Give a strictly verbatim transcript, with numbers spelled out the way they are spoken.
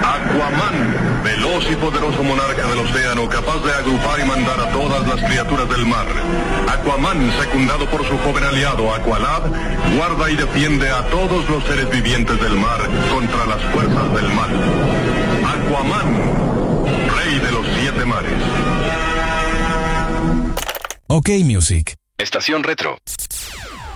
Aquaman, veloz y poderoso monarca del océano, capaz de agrupar y mandar a todas las criaturas del mar. Aquaman, secundado por su joven aliado Aqualad, guarda y defiende a todos los seres vivientes del mar contra las fuerzas del mal. Aquaman, rey de los siete mares. OK Music. Estación Retro.